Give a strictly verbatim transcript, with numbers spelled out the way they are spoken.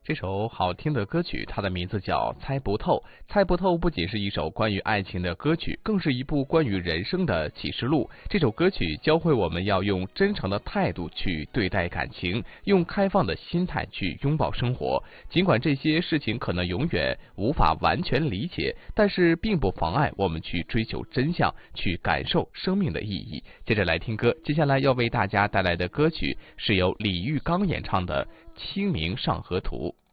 这首好听的歌曲，它的名字叫《猜不透》。猜不透不仅是一首关于爱情的歌曲，更是一部关于人生的启示录。这首歌曲教会我们要用真诚的态度去对待感情，用开放的心态去拥抱生活。尽管这些事情可能永远无法完全理解，但是并不妨碍我们去追求真相，去感受生命的意义。接着来听歌，接下来要为大家带来的歌曲是由李玉刚演唱的《清明上河图》。